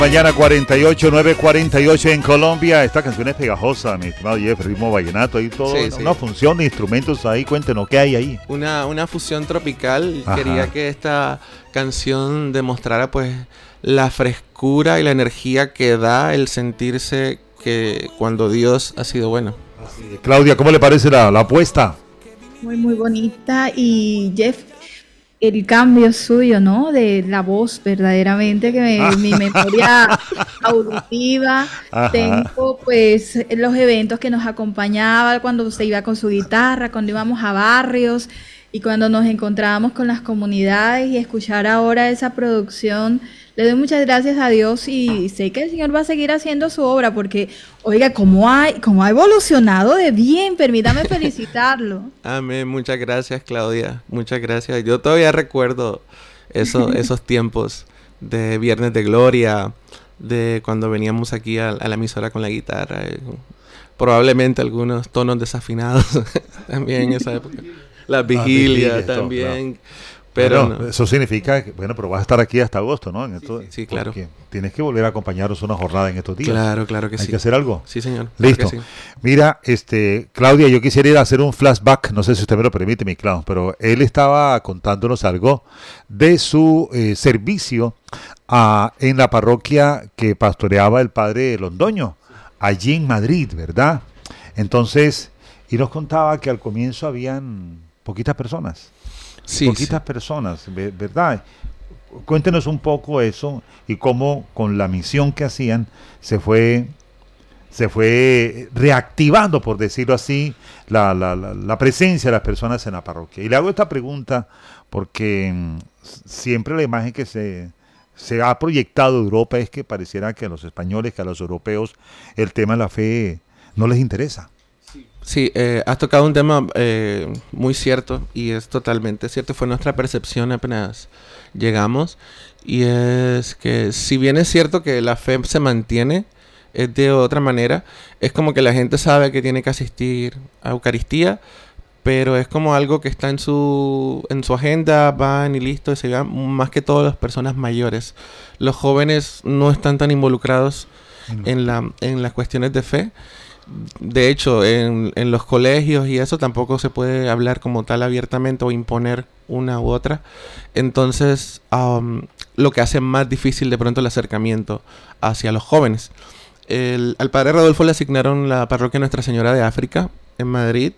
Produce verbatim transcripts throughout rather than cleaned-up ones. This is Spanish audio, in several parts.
Mañana cuarenta y ocho, nueve cuarenta y ocho en Colombia. Esta canción es pegajosa, mi estimado Jeff, ritmo vallenato, ahí todo, Sí, una, sí. una función de instrumentos ahí, cuéntenos, ¿qué hay ahí? Una, una fusión tropical. Ajá. Quería que esta canción demostrara pues la frescura y la energía que da el sentirse que cuando Dios ha sido bueno. Así, Claudia, ¿cómo le parece la, la apuesta? Muy, muy bonita. Y Jeff, el cambio suyo, ¿no? De la voz, verdaderamente, que me- mi memoria auditiva. Ajá. Tengo, pues, los eventos que nos acompañaba cuando usted iba con su guitarra, cuando íbamos a barrios y cuando nos encontrábamos con las comunidades y escuchar ahora esa producción. Le doy muchas gracias a Dios y sé que el Señor va a seguir haciendo su obra porque, oiga, cómo ha, cómo ha evolucionado de bien, permítame felicitarlo. Amén, muchas gracias, Claudia. Muchas gracias. Yo todavía recuerdo eso, esos tiempos de Viernes de Gloria, de cuando veníamos aquí a, a la emisora con la guitarra. eh, Probablemente algunos tonos desafinados también en esa época. Las vigilias vigilias, todo, también. Pero Bueno, no. eso significa que, bueno, pero vas a estar aquí hasta agosto, ¿no? En esto, sí, sí, claro. porque tienes que volver a acompañarnos una jornada en estos días. Claro, claro que Hay sí. que hacer algo. Sí, señor. claro Listo. que sí. Mira, este, Claudia, yo quisiera ir a hacer un flashback, no sé si usted me lo permite, mi Clau, pero él estaba contándonos algo de su eh, servicio ah, en la parroquia que pastoreaba el padre Londoño, allí en Madrid, ¿verdad? Entonces, y nos contaba que al comienzo habían poquitas personas, Sí, poquitas sí. personas, ve- ¿verdad? Cuéntenos un poco eso y cómo con la misión que hacían se fue se fue reactivando, por decirlo así, la, la, la, la presencia de las personas en la parroquia. Y le hago esta pregunta porque mm, siempre la imagen que se, se ha proyectado de Europa es que pareciera que a los españoles, que a los europeos, el tema de la fe no les interesa. Sí, eh, has tocado un tema eh, muy cierto y es totalmente cierto. Fue nuestra percepción apenas llegamos. Y es que si bien es cierto que la fe se mantiene, es de otra manera. Es como que la gente sabe que tiene que asistir a Eucaristía, pero es como algo que está en su, en su agenda, van y listo, y se van más que todo las personas mayores. Los jóvenes no están tan involucrados en la, en las cuestiones de fe. De hecho, en, en los colegios y eso tampoco se puede hablar como tal abiertamente o imponer una u otra. Entonces, um, lo que hace más difícil de pronto el acercamiento hacia los jóvenes. El, al padre Rodolfo le asignaron la parroquia Nuestra Señora de África en Madrid.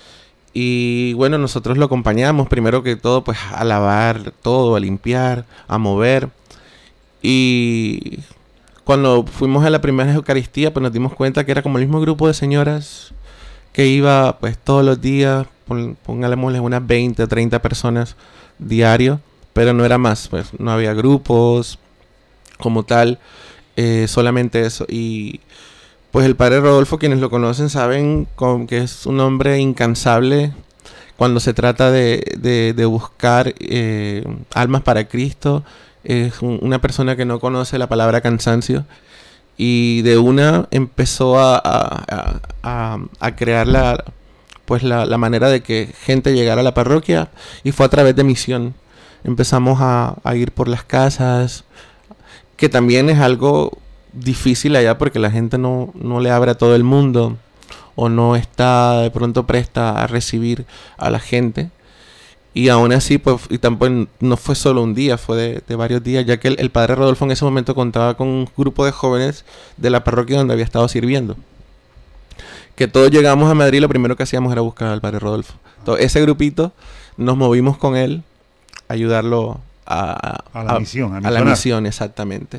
Y bueno, nosotros lo acompañamos primero que todo pues a lavar todo, a limpiar, a mover. Y cuando fuimos a la primera Eucaristía, pues nos dimos cuenta que era como el mismo grupo de señoras que iba pues todos los días, pon, pongámosle unas veinte, treinta personas diario, pero no era más, pues no había grupos como tal, eh, solamente eso. Y pues el padre Rodolfo, quienes lo conocen saben con, que es un hombre incansable cuando se trata de, de, de buscar eh, almas para Cristo. Es un, una persona que no conoce la palabra cansancio y de una empezó a, a, a, a crear la, pues la, la manera de que gente llegara a la parroquia y fue a través de misión. Empezamos a, a ir por las casas, que también es algo difícil allá porque la gente no, no le abre a todo el mundo o no está de pronto presta a recibir a la gente. Y aún así, pues, y tampoco no fue solo un día, fue de, de varios días, ya que el, el padre Rodolfo en ese momento contaba con un grupo de jóvenes de la parroquia donde había estado sirviendo. Que todos llegamos a Madrid, lo primero que hacíamos era buscar al padre Rodolfo. Entonces, ese grupito, nos movimos con él, a ayudarlo a, A la misión, a a la misionar. misión, exactamente.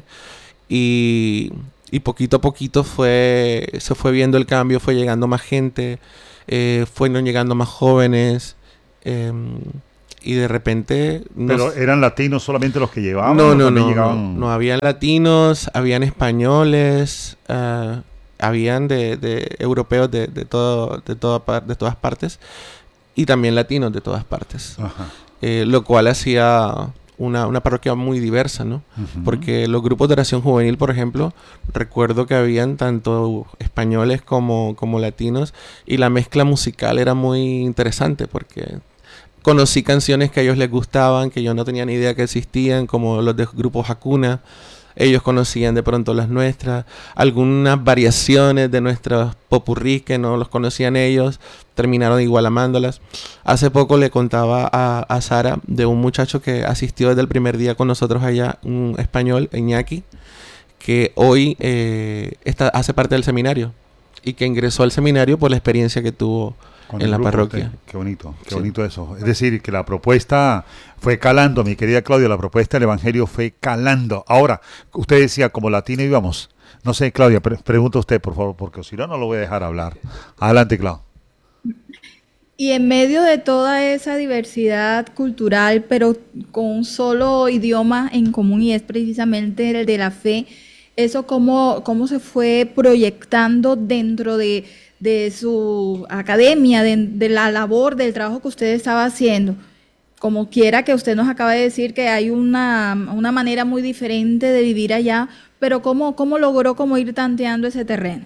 Y, y poquito a poquito fue, se fue viendo el cambio, fue llegando más gente, eh, fueron llegando más jóvenes. Eh, y de repente nos- Pero eran latinos solamente los que llevaban. no, ¿o no, también no, llegaban? no, no, habían latinos, habían españoles, ah, habían de, de europeos de, de todo, de toda par- de todas partes y también latinos de todas partes, Ajá. eh, lo cual hacía una, una parroquia muy diversa, ¿no? Ujú. Porque los grupos de oración juvenil, por ejemplo, recuerdo que habían tanto españoles como, como latinos y la mezcla musical era muy interesante porque conocí canciones que a ellos les gustaban, que yo no tenía ni idea que existían, como los de grupo Hakuna, ellos conocían de pronto las nuestras, algunas variaciones de nuestros popurrí que no los conocían ellos, terminaron igual amándolas. Hace poco le contaba a, a Sara de un muchacho que asistió desde el primer día con nosotros allá, un español, Iñaki, que hoy eh, está, hace parte del seminario y que ingresó al seminario por la experiencia que tuvo con en la grupo, parroquia. Usted. Qué bonito, qué Sí. bonito eso. Es decir, que la propuesta fue calando, mi querida Claudia, la propuesta del Evangelio fue calando. Ahora, usted decía, como latino íbamos. No sé, Claudia, pre pregunta usted, por favor, porque si no, no lo voy a dejar hablar. Adelante, Claudia. Y en medio de toda esa diversidad cultural, pero con un solo idioma en común y es precisamente el de la fe, ¿eso cómo, cómo se fue proyectando dentro de, de su academia, de, de la labor, del trabajo que usted estaba haciendo? Como quiera que usted nos acaba de decir que hay una, una manera muy diferente de vivir allá, pero ¿cómo, cómo logró como ir tanteando ese terreno?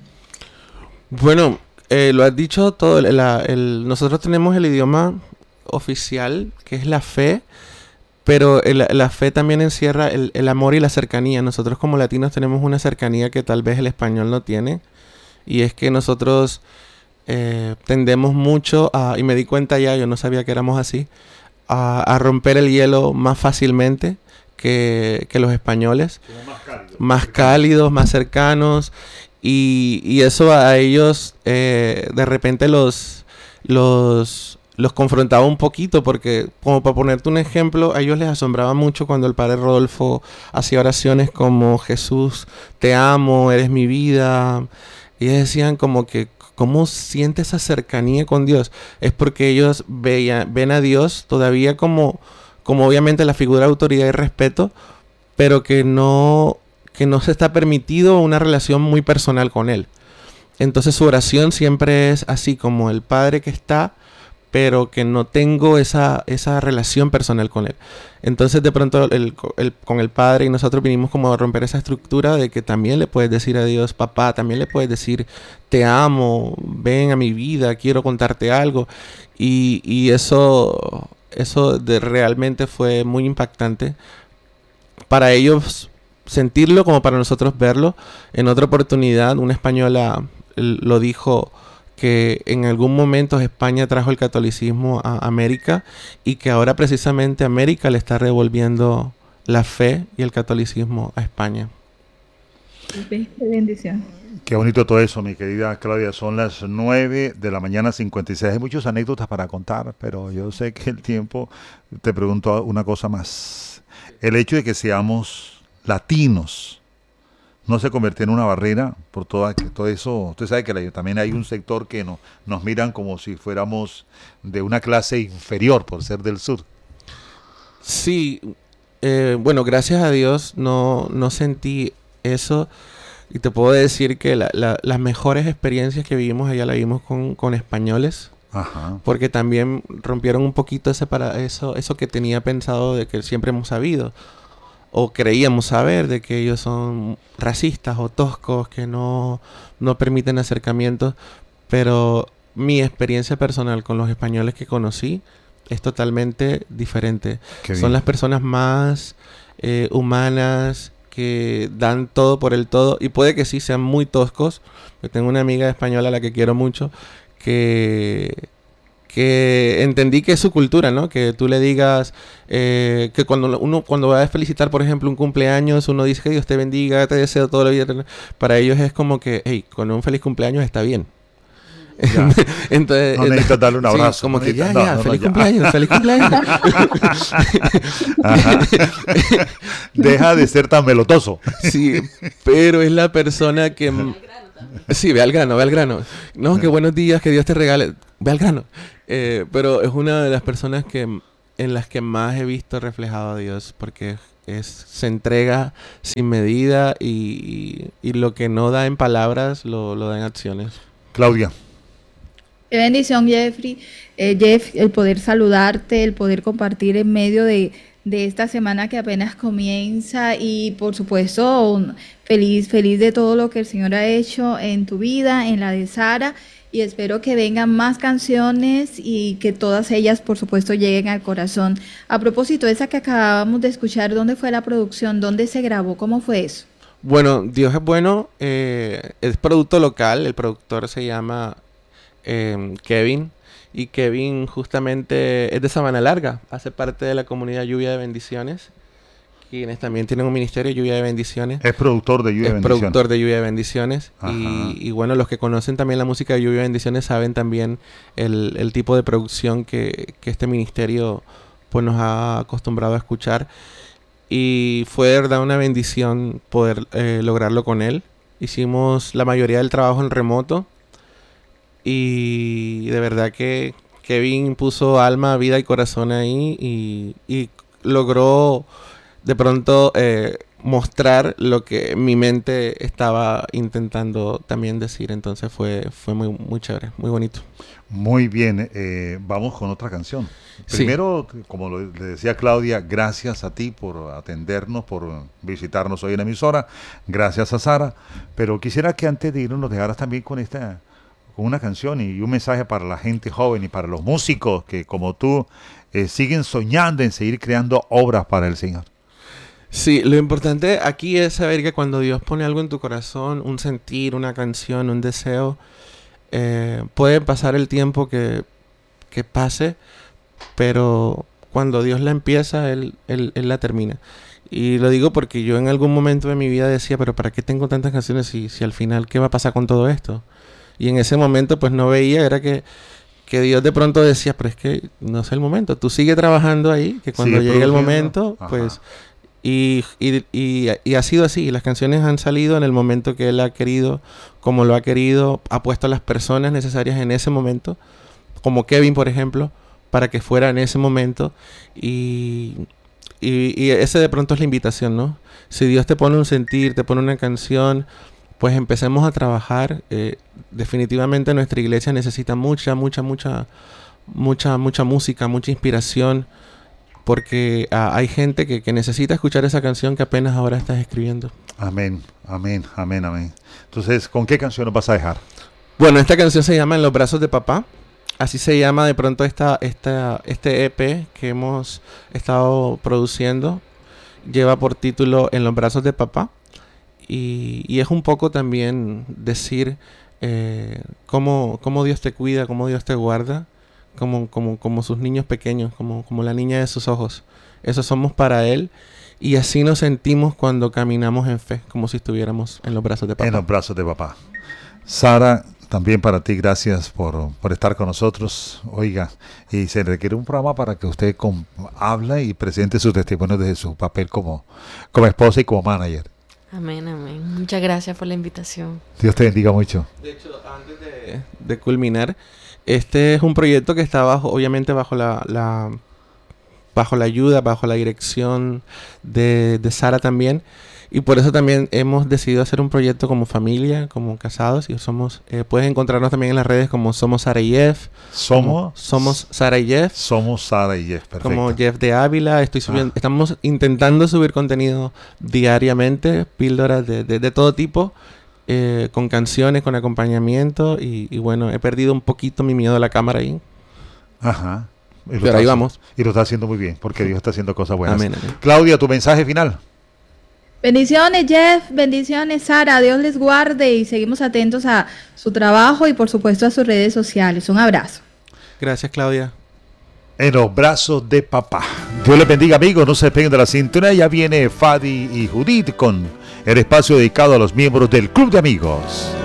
Bueno, eh, lo has dicho todo. El, la- el- nosotros tenemos el idioma oficial, que es la fe, pero el- la fe también encierra el, el amor y la cercanía. Nosotros como latinos tenemos una cercanía que tal vez el español no tiene, y es que nosotros eh, tendemos mucho a, y me di cuenta ya, yo no sabía que éramos así, a, a romper el hielo más fácilmente que, que los españoles. Más cálido. Más cálidos, más cercanos, y, y eso a ellos eh, de repente los, los, los confrontaba un poquito, porque como para ponerte un ejemplo, a ellos les asombraba mucho cuando el padre Rodolfo hacía oraciones como Jesús, te amo, eres mi vida, y ellos decían como que ¿cómo siente esa cercanía con Dios? Es porque ellos veían, ven a Dios todavía como, como obviamente la figura de autoridad y respeto, pero que no, que no se está permitido una relación muy personal con Él. Entonces su oración siempre es así, como el Padre que está, pero que no tengo esa, esa relación personal con Él. Entonces de pronto el, el, con el Padre y nosotros vinimos como a romper esa estructura de que también le puedes decir a Dios, papá, también le puedes decir, te amo, ven a mi vida, quiero contarte algo. Y, y eso, eso de, realmente fue muy impactante para ellos sentirlo como para nosotros verlo. En otra oportunidad, una española lo dijo, que en algún momento España trajo el catolicismo a América y que ahora precisamente América le está revolviendo la fe y el catolicismo a España. Qué bendición. Qué bonito todo eso, mi querida Claudia. Son las nueve de la mañana, cincuenta y seis. Hay muchas anécdotas para contar, pero yo sé que el tiempo... Te pregunto una cosa más. El hecho de que seamos latinos no se convierte en una barrera por toda, todo eso. Usted sabe que la, también hay un sector que no, nos miran como si fuéramos de una clase inferior por ser del sur. Sí, eh, bueno, gracias a Dios no, no sentí eso. Y te puedo decir que la, la, las mejores experiencias que vivimos allá las vivimos con, con españoles. Ajá. Porque también rompieron un poquito ese para eso, eso que tenía pensado de que siempre hemos sabido. O creíamos saber de que ellos son racistas o toscos, que no, no permiten acercamientos. Pero mi experiencia personal con los españoles que conocí es totalmente diferente. Qué Son bien. las personas más eh, humanas, que dan todo por el todo. Y puede que sí sean muy toscos. Yo tengo una amiga española a la que quiero mucho, que... que entendí que es su cultura, ¿no? Que tú le digas eh, que cuando uno cuando va a felicitar, por ejemplo, un cumpleaños, uno dice que Dios te bendiga, te deseo todo lo bien. Para ellos es como que, hey, con un feliz cumpleaños está bien. Ya. Entonces, No necesitas darle un abrazo. sí, como no que ya, necesitas- ya, no, no, feliz no, ya. cumpleaños, feliz cumpleaños. Ajá. Deja de ser tan melotoso. Sí, pero es la persona que... Sí, ve al grano, ve al grano. No, que buenos días, que Dios te regale. Ve al grano. Eh, pero es una de las personas que en las que más he visto reflejado a Dios, porque es, se entrega sin medida y, y, y lo que no da en palabras lo, lo da en acciones. Claudia. Qué bendición, Jeffrey. Eh, Jeff, el poder saludarte, el poder compartir en medio de, de esta semana que apenas comienza y por supuesto un- feliz, feliz de todo lo que el Señor ha hecho en tu vida, en la de Sara y espero que vengan más canciones y que todas ellas, por supuesto, lleguen al corazón. A propósito, esa que acabamos de escuchar, ¿dónde fue la producción? ¿Dónde se grabó? ¿Cómo fue eso? Bueno, Dios es bueno, eh, es producto local, el productor se llama eh, Kevin, y Kevin justamente es de Sabana Larga, hace parte de la comunidad Lluvia de Bendiciones, quienes también tienen un ministerio Lluvia de Bendiciones. Es productor de Lluvia es de Bendiciones. productor de Lluvia de Bendiciones. Y, y bueno, los que conocen también la música de Lluvia de Bendiciones saben también el, el tipo de producción que, que este ministerio pues nos ha acostumbrado a escuchar. Y fue de verdad una bendición poder eh, lograrlo con él. Hicimos la mayoría del trabajo en remoto. Y de verdad que Kevin puso alma, vida y corazón ahí. Y, y logró de pronto eh, mostrar lo que mi mente estaba intentando también decir. Entonces fue, fue muy, muy chévere, muy bonito. Muy bien, eh, vamos con otra canción. Primero, sí. Como lo, le decía Claudia, gracias a ti por atendernos, por visitarnos hoy en la emisora. Gracias a Sara. Pero quisiera que antes de irnos nos dejaras también con esta, con una canción y un mensaje para la gente joven y para los músicos que como tú eh, siguen soñando en seguir creando obras para el Señor. Sí, lo importante aquí es saber que cuando Dios pone algo en tu corazón, un sentir, una canción, un deseo, eh, puede pasar el tiempo que, que pase, pero cuando Dios la empieza, él, él, él la termina. Y lo digo porque yo en algún momento de mi vida decía, pero ¿para qué tengo tantas canciones si, si al final qué va a pasar con todo esto? Y en ese momento pues no veía, era que, que Dios de pronto decía, pero es que no es el momento, tú sigue trabajando ahí, que cuando sigue llegue el momento, Ajá. pues... Y, y, y, y ha sido así, las canciones han salido en el momento que él ha querido, como lo ha querido, ha puesto a las personas necesarias en ese momento, como Kevin por ejemplo, para que fuera en ese momento, y, y, y ese de pronto es la invitación, ¿no? Si Dios te pone un sentir, te pone una canción, pues empecemos a trabajar. Eh, definitivamente nuestra iglesia necesita mucha, mucha, mucha, mucha, mucha música, mucha inspiración, porque uh, hay gente que, que necesita escuchar esa canción que apenas ahora estás escribiendo. Amén, amén, amén, amén. Entonces, ¿con qué canción nos vas a dejar? Bueno, esta canción se llama En los brazos de papá. Así se llama de pronto esta, esta, este E P que hemos estado produciendo. Lleva por título En los brazos de papá. Y, y es un poco también decir eh, cómo, cómo Dios te cuida, cómo Dios te guarda. Como, como, como sus niños pequeños, como, como la niña de sus ojos. Eso somos para Él. Y así nos sentimos cuando caminamos en fe, como si estuviéramos en los brazos de papá. En los brazos de papá. Sara, también para ti, gracias por, por estar con nosotros. Oiga, y se requiere un programa para que usted con, habla y presente sus testimonios de su papel como, como esposa y como manager. Amén, amén. Muchas gracias por la invitación. Dios te bendiga mucho. De hecho, antes de, de culminar, este es un proyecto que está bajo, obviamente bajo la, la bajo la ayuda, bajo la dirección de, de Sara también. Y por eso también hemos decidido hacer un proyecto como familia, como casados. Y somos, eh, puedes encontrarnos también en las redes como Somos Sara y Jeff. Somos. Somos Sara y Jeff. Somos Sara y Jeff, perfecto. Como Jeff de Ávila. Estoy subiendo, ah. Estamos intentando subir contenido diariamente, píldoras de, de, de todo tipo. Eh, con canciones, con acompañamiento y, y bueno, he perdido un poquito mi miedo a la cámara ahí. Ajá. Pero ahí vamos. Y lo está haciendo muy bien, porque Dios está haciendo cosas buenas. Amén, amén. Claudia, tu mensaje final. Bendiciones, Jeff, bendiciones, Sara, Dios les guarde y seguimos atentos a su trabajo y por supuesto a sus redes sociales. Un abrazo. Gracias, Claudia. En los brazos de papá. Dios les bendiga, amigos, no se despeguen de la cintura. Ya viene Fadi y Judith con el espacio dedicado a los miembros del Club de Amigos.